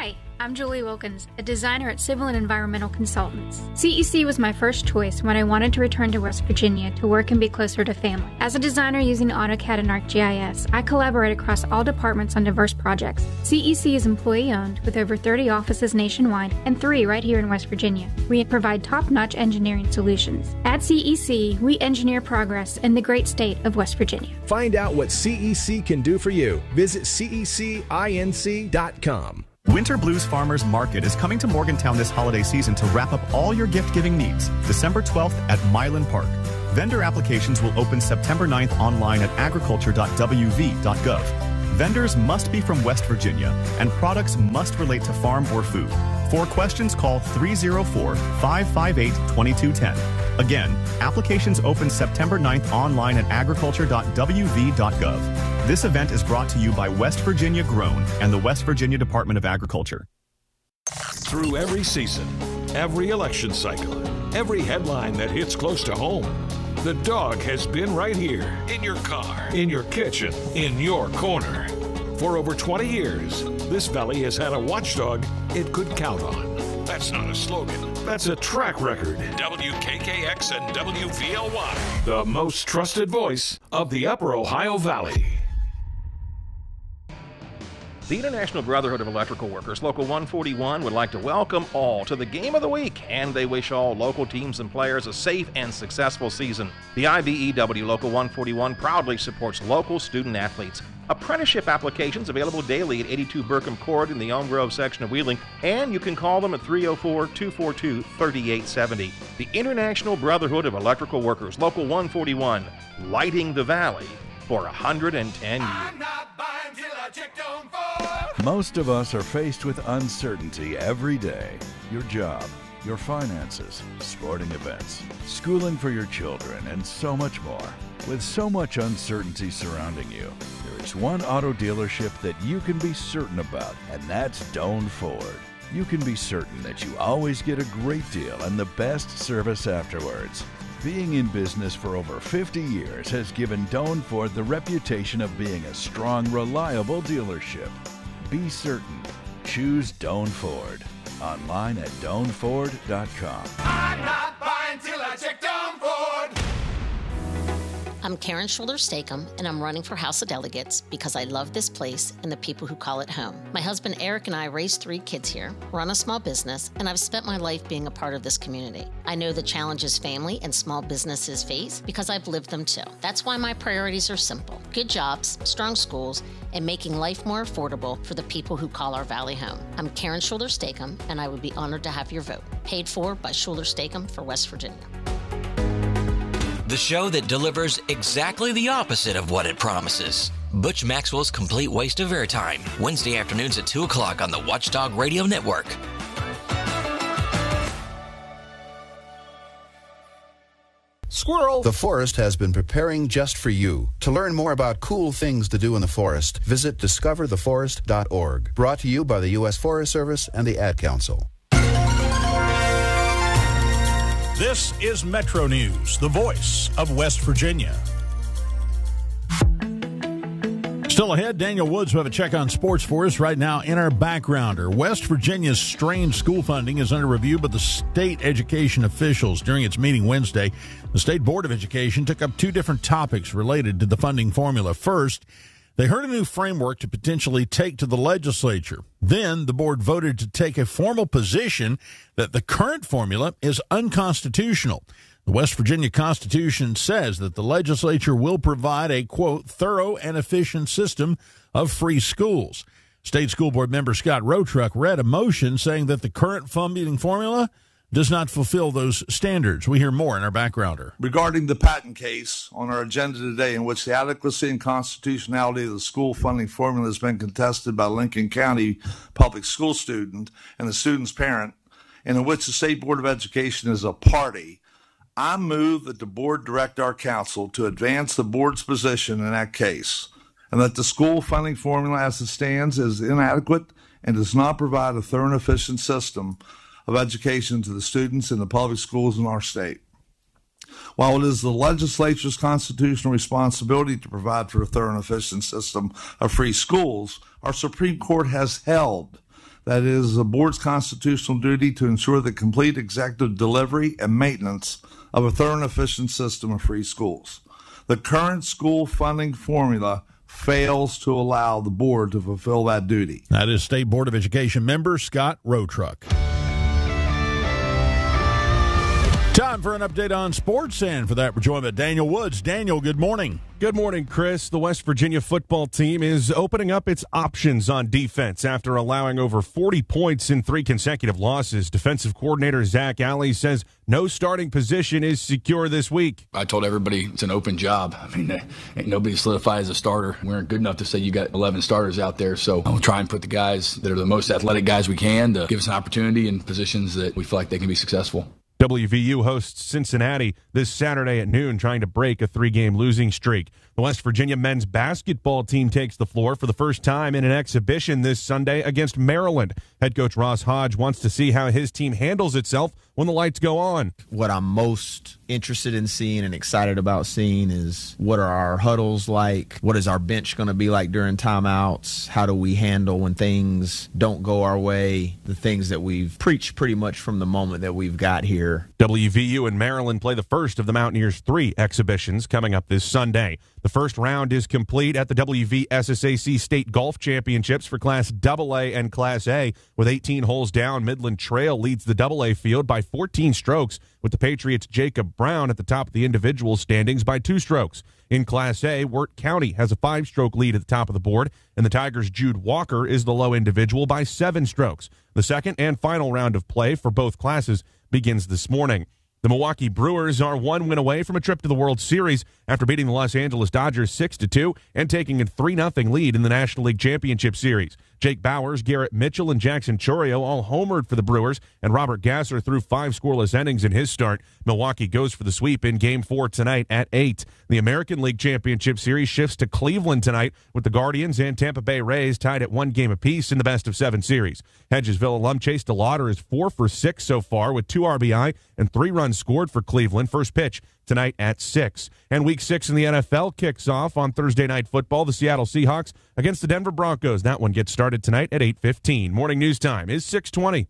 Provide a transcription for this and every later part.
Hi, I'm Julie Wilkins, a designer at Civil and Environmental Consultants. CEC was my first choice when I wanted to return to West Virginia to work and be closer to family. As a designer using AutoCAD and ArcGIS, I collaborate across all departments on diverse projects. CEC is employee-owned with over 30 offices nationwide and 3 right here in West Virginia. We provide top-notch engineering solutions. At CEC, we engineer progress in the great state of West Virginia. Find out what CEC can do for you. Visit cecinc.com. Winter Blues Farmers Market is coming to Morgantown this holiday season to wrap up all your gift-giving needs, December 12th at Milan Park. Vendor applications will open September 9th online at agriculture.wv.gov. Vendors must be from West Virginia, and products must relate to farm or food. For questions, call 304-558-2210. Again, applications open September 9th online at agriculture.wv.gov. This event is brought to you by West Virginia Grown and the West Virginia Department of Agriculture. Through every season, every election cycle, every headline that hits close to home, the dog has been right here, in your car, in your kitchen, in your corner. For over 20 years, this valley has had a watchdog it could count on. That's not a slogan. That's a track record. WKKX and WVLY, the most trusted voice of the Upper Ohio Valley. The International Brotherhood of Electrical Workers, Local 141, would like to welcome all to the Game of the Week, and they wish all local teams and players a safe and successful season. The IBEW Local 141 proudly supports local student athletes. Apprenticeship applications available daily at 82 Burkham Court in the Elm Grove section of Wheeling, and you can call them at 304-242-3870. The International Brotherhood of Electrical Workers, Local 141, lighting the valley for 110 years. Most of us are faced with uncertainty every day. Your job, your finances, sporting events, schooling for your children, and so much more. With so much uncertainty surrounding you, there is one auto dealership that you can be certain about, and that's Doan Ford. You can be certain that you always get a great deal and the best service afterwards. Being in business for over 50 years has given Doan Ford the reputation of being a strong, reliable dealership. Be certain. Choose Doan Ford. Online at DoanFord.com. I'm not buying till I check Doan Ford. I'm Karen Schuler-Stakem, and I'm running for House of Delegates because I love this place and the people who call it home. My husband Eric and I raised 3 kids here, run a small business, and I've spent my life being a part of this community. I know the challenges family and small businesses face because I've lived them too. That's why my priorities are simple: good jobs, strong schools, and making life more affordable for the people who call our valley home. I'm Karen Schuler-Stakem, and I would be honored to have your vote. Paid for by Schuler-Stakem for West Virginia. The show that delivers exactly the opposite of what it promises. Butch Maxwell's Complete Waste of Airtime, Wednesday afternoons at 2 o'clock on the Watchdog Radio Network. Squirrel! The Forest has been preparing just for you. To learn more about cool things to do in the forest, visit discovertheforest.org. Brought to you by the U.S. Forest Service and the Ad Council. This is Metro News, the voice of West Virginia. Still ahead, Daniel Woods will have a check on sports for us right now in our backgrounder. West Virginia's strained school funding is under review by the state education officials. During its meeting Wednesday, the State Board of Education took up 2 different topics related to the funding formula. First, they heard a new framework to potentially take to the legislature. Then the board voted to take a formal position that the current formula is unconstitutional. The West Virginia Constitution says that the legislature will provide a, quote, thorough and efficient system of free schools. State School Board member Scott Rotruck read a motion saying that the current funding formula does not fulfill those standards. We hear more in our backgrounder. Regarding the Patton case on our agenda today, in which the adequacy and constitutionality of the school funding formula has been contested by Lincoln County public school student and the student's parent, and in which the State Board of Education is a party, I move that the board direct our council to advance the board's position in that case, and that the school funding formula as it stands is inadequate and does not provide a thorough and efficient system of education to the students in the public schools in our state. While it is the legislature's constitutional responsibility to provide for a thorough and efficient system of free schools, our Supreme Court has held that it is the board's constitutional duty to ensure the complete executive delivery and maintenance of a thorough and efficient system of free schools. The current school funding formula fails to allow the board to fulfill that duty. That is State Board of Education member Scott Rotruck. Time for an update on sports, and for that we're joined by Daniel Woods. Daniel, good morning. Good morning, Chris. The West Virginia football team is opening up its options on defense after allowing over 40 points in 3 consecutive losses. Defensive coordinator Zach Alley says no starting position is secure this week. I told everybody it's an open job. I mean, ain't nobody solidified as a starter. We aren't good enough to say you got 11 starters out there, so we'll try and put the guys that are the most athletic guys we can to give us an opportunity in positions that we feel like they can be successful. WVU hosts Cincinnati this Saturday at noon, trying to break a 3-game losing streak. The West Virginia men's basketball team takes the floor for the first time in an exhibition this Sunday against Maryland. Head coach Ross Hodge wants to see how his team handles itself when the lights go on. What I'm most interested in seeing and excited about seeing is what are our huddles like? What is our bench going to be like during timeouts? How do we handle when things don't go our way? The things that we've preached pretty much from the moment that we've got here. WVU and Maryland play the first of the Mountaineers' 3 exhibitions coming up this Sunday. The first round is complete at the WVSSAC State Golf Championships for Class AA and Class A. With 18 holes down, Midland Trail leads the AA field by 14 strokes, with the Patriots' Jacob Brown at the top of the individual standings by 2 strokes. In Class A, Wirt County has a 5-stroke lead at the top of the board, and the Tigers' Jude Walker is the low individual by 7 strokes. The second and final round of play for both classes begins this morning. The Milwaukee Brewers are 1 win away from a trip to the World Series after beating the Los Angeles Dodgers 6-2 and taking a 3-0 lead in the National League Championship Series. Jake Bowers, Garrett Mitchell, and Jackson Chourio all homered for the Brewers, and Robert Gasser threw 5 scoreless innings in his start. Milwaukee goes for the sweep in Game 4 tonight at 8. The American League Championship Series shifts to Cleveland tonight, with the Guardians and Tampa Bay Rays tied at 1 game apiece in the best-of-7 series. Hedgesville alum Chase DeLauder is 4 for 6 so far with 2 RBI and 3 runs scored for Cleveland. First pitch tonight at 6. And Week 6 in the NFL kicks off on Thursday Night Football. The Seattle Seahawks against the Denver Broncos. That one gets started tonight at 8:15. Morning news time is 6:20.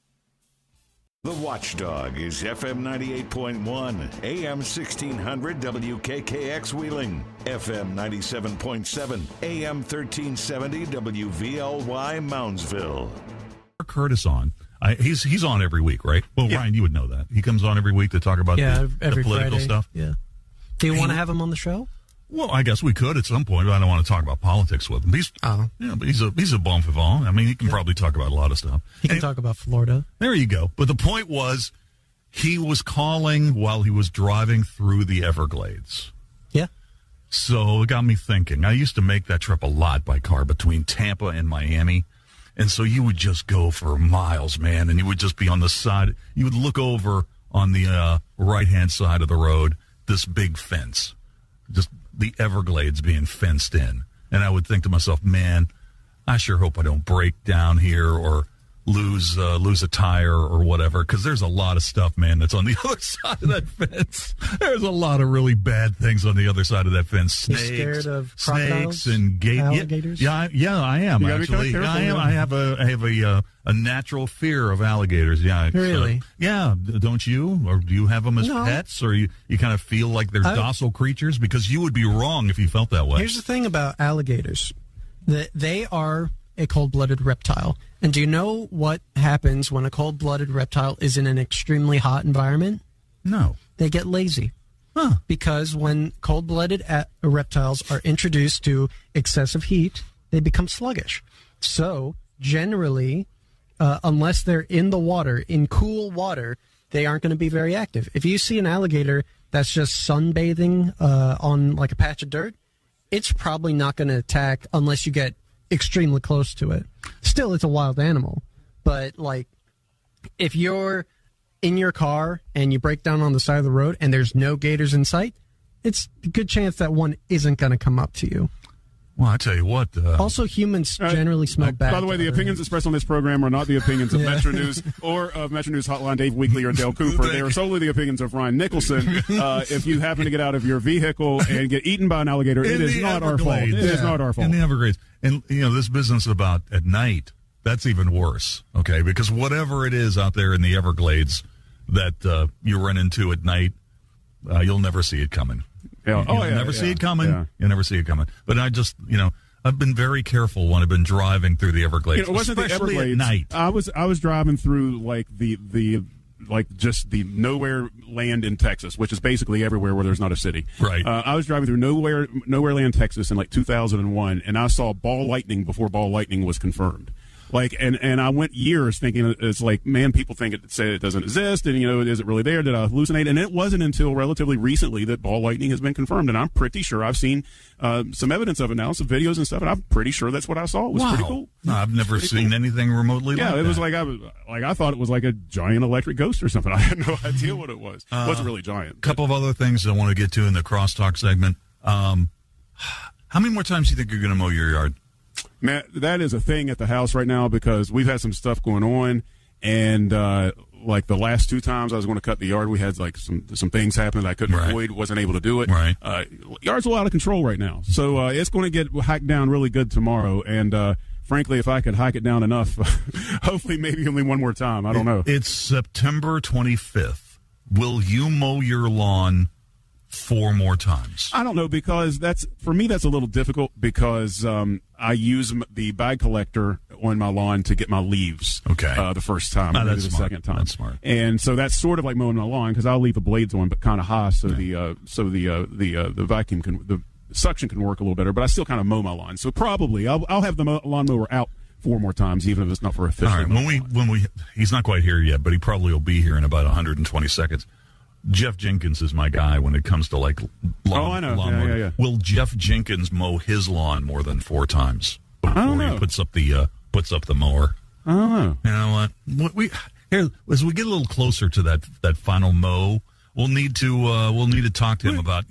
The Watchdog is FM 98.1, AM 1600 WKKX Wheeling, FM 97.7, AM 1370 WVLY Moundsville. Curtis on. He's on every week, right? Well, yeah. Ryan, you would know that. He comes on every week to talk about the political Friday. Stuff. Yeah. Do you want to have him on the show? Well, I guess we could at some point, but I don't want to talk about politics with him. But he's a bon vivant. I mean, he can probably talk about a lot of stuff. He can talk about Florida. There you go. But the point was, he was calling while he was driving through the Everglades. Yeah. So it got me thinking. I used to make that trip a lot by car between Tampa and Miami. And so you would just go for miles, man, and you would just be on the side. You would look over on the right-hand side of the road, this big fence, just the Everglades being fenced in. And I would think to myself, man, I sure hope I don't break down here or lose a tire or whatever, because there's a lot of stuff, man, that's on the other side of that fence. There's a lot of really bad things on the other side of that fence. Snakes, you scared of crocodiles? Snakes and alligators? Yeah, I am actually. I am. I have a natural fear of alligators. Yeah, really? Yeah. Don't you? Or do you have them as pets, or you kind of feel like they're docile creatures? Because you would be wrong if you felt that way. Here's the thing about alligators: that they are a cold-blooded reptile. And do you know what happens when a cold-blooded reptile is in an extremely hot environment? No. They get lazy. Huh. Because when cold-blooded reptiles are introduced to excessive heat, they become sluggish. So, generally, unless they're in the water, in cool water, they aren't going to be very active. If you see an alligator that's just sunbathing on like a patch of dirt, it's probably not going to attack unless you get extremely close to it. Still, it's a wild animal. But, like, if you're in your car and you break down on the side of the road and there's no gators in sight, it's a good chance that one isn't going to come up to you. Well, I tell you what. Also, humans generally smell bad. By the way, the opinions expressed on this program are not the opinions of Metro News or of Metro News Hotline Dave Weekley or Dale Cooper. They are solely the opinions of Ryan Nicholson. If you happen to get out of your vehicle and get eaten by an alligator, it is not our fault. It is not our fault. In the Everglades. And, this business about at night, That's even worse, okay? Because whatever it is out there in the Everglades that you run into at night, you'll never see it coming. Yeah. You'll never see it coming. Yeah. You'll never see it coming. But I just, I've been very careful when I've been driving through the Everglades. It wasn't the especially Everglades. At night. I was driving through like just the nowhere land in Texas, which is basically everywhere where there's not a city. Right. I was driving through nowhere land, Texas in like 2001, and I saw ball lightning before ball lightning was confirmed. Like, and I went years thinking it's like, man, people think say it doesn't exist, and is it really there? Did I hallucinate? And it wasn't until relatively recently that ball lightning has been confirmed, and I'm pretty sure I've seen some evidence of it now, some videos and stuff, and I'm pretty sure that's what I saw. It was pretty cool. No, I've never seen anything remotely like that. Yeah, it was like I thought it was like a giant electric ghost or something. I had no idea what it was. It wasn't really giant. A couple of other things I want to get to in the crosstalk segment. How many more times do you think you're going to mow your yard? Man, that is a thing at the house right now because we've had some stuff going on, and like the last 2 times I was going to cut the yard, we had like some things happen that I couldn't avoid, wasn't able to do it. Right. Yard's a lot out of control right now, so it's going to get hiked down really good tomorrow, and frankly, if I could hike it down enough, hopefully maybe only one more time. I don't know. It's September 25th. Will you mow your lawn 4 more times? I don't know, because for me that's a little difficult because I use the bag collector on my lawn to get my leaves. Okay. The first time, that's the smart. second time. That's smart. And so that's sort of like mowing my lawn because I'll leave the blades on, but kind of high, so the vacuum the suction can work a little better. But I still kind of mow my lawn. So probably I'll have the lawnmower out 4 more times, even if it's not for official. All right. When he's not quite here yet, but he probably will be here in about 120 seconds. Jeff Jenkins is my guy when it comes to like lawn. Oh, I know. Yeah. Will Jeff Jenkins mow his lawn more than 4 times before he puts up the mower? I don't know. You know what? Here, as we get a little closer to that final mow, we'll need to talk to him about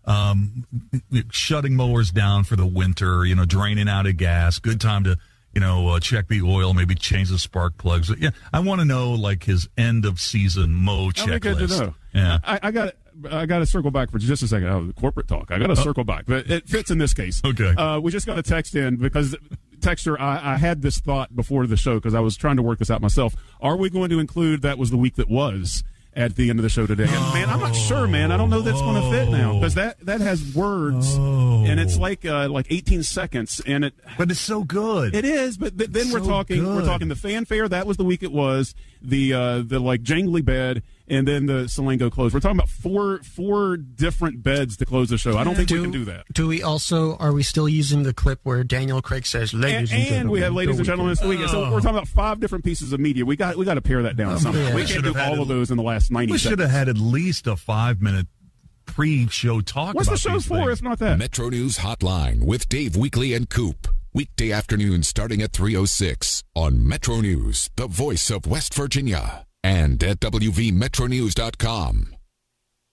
shutting mowers down for the winter. Draining out of gas. Good time to check the oil, maybe change the spark plugs. Yeah, I want to know like his end of season mow checklist. Good to know. Yeah, I got to circle back for just a second. Corporate talk. I got to circle back, but it fits in this case. Okay. We just got a text in because texter. I had this thought before the show because I was trying to work this out myself. Are we going to include that was the week that was at the end of the show today? And man, I'm not sure, man. I don't know that's going to fit now because that has words and it's like 18 seconds but it's so good. It is, but then we're talking the fanfare. That was the week it was the like jangly bed and then the Salango close. We're talking about four different beds to close the show. I don't think we can do that. Are we still using the clip where Daniel Craig says, ladies and gentlemen? And we have ladies and gentlemen this week. So we're talking about 5 different pieces of media. We got to pare that down. Yeah. We can't do all of those in the last 90 seconds. We should have had at least a 5-minute pre-show talk. What's about the show these for things. if not that? Metro News Hotline with Dave Weekley and Coop. Weekday afternoons starting at 3:06 on Metro News, the voice of West Virginia, and at WVMetronews.com.